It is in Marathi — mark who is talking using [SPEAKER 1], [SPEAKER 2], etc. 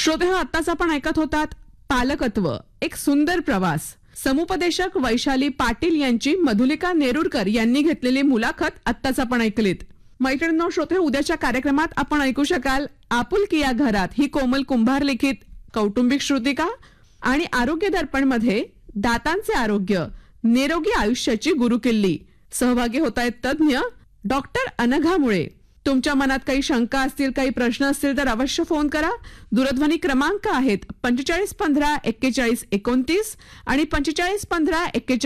[SPEAKER 1] श्रोते हो, आत्ताच आपण ऐकत होतात पालकत्व एक सुंदर प्रवास. समुपदेशक वैशाली पाटील यांची मधुलिका नेरुरकर यांनी घेतलेली मुलाखत आत्ताच आपण ऐकलीत. मैत्रिणींनो, श्रोते, उद्याच्या कार्यक्रमात आपण ऐकू शकाल आपुलकी या घरात ही कोमल कुंभार लिखित कौटुंबिक श्रुतिका आणि आरोग्य दर्पण मध्ये दातांचे आरोग्य निरोगी आयुष्याची गुरुकिल्ली. सहभागी होत आहेत तज्ञ डॉक्टर अनघा मुळे. तुमच्या मनात काही शंका असतील, काही प्रश्न असतील तर अवश्य फोन करा. दूरध्वनी क्रमांक आहेत 4515 41 29 आणि 4515 41